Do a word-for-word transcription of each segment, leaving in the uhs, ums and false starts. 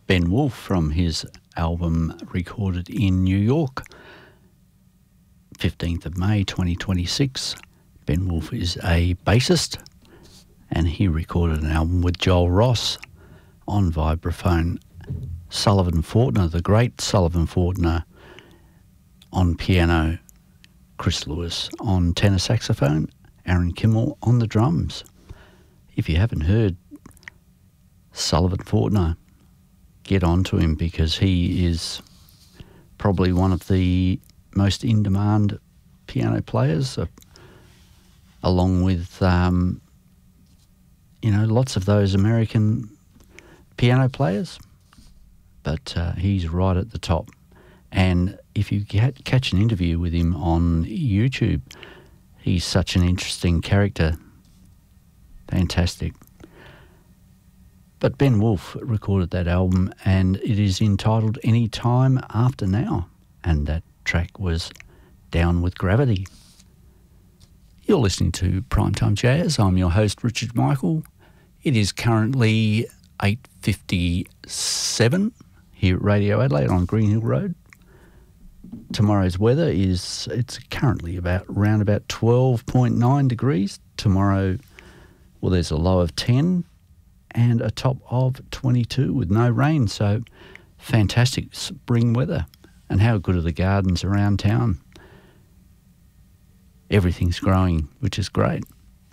Ben Wolf from his album recorded in New York, fifteenth of May twenty twenty-six. Ben Wolf is a bassist, and he recorded an album with Joel Ross on vibraphone. Sullivan Fortner, the great Sullivan Fortner, on piano. Chris Lewis on tenor saxophone. Aaron Kimmel on the drums. If you haven't heard Sullivan Fortner, get on to him, because he is probably one of the most in-demand piano players, uh, along with, um, you know, lots of those American piano players. But uh, he's right at the top. And if you get, catch an interview with him on YouTube, he's such an interesting character. Fantastic. But Ben Wolf recorded that album, and it is entitled Any Time After Now, and that track was Down With Gravity. You're listening to Primetime Jazz. I'm your host, Richard Michael. It is currently eight fifty-seven here at Radio Adelaide on Green Hill Road. Tomorrow's weather is, it's currently about around about twelve point nine degrees. Tomorrow, well, there's a low of ten and a top of twenty-two with no rain. So fantastic spring weather. And how good are the gardens around town? Everything's growing, which is great.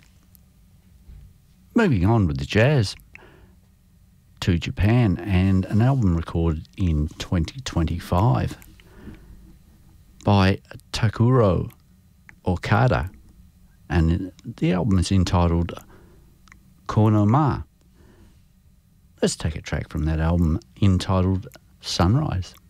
Moving on with the jazz to Japan, and an album recorded in twenty twenty-five by Takuro Okada, and the album is entitled Kono-ma. Let's take a track from that album entitled Sunrise.